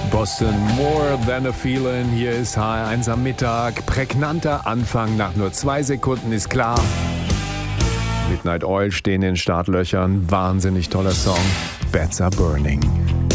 Boston, More Than a Feeling. Hier ist HR1 am Mittag. Prägnanter Anfang nach nur 2 Sekunden ist klar. Midnight Oil stehen in den Startlöchern. Wahnsinnig toller Song. Bats are Burning.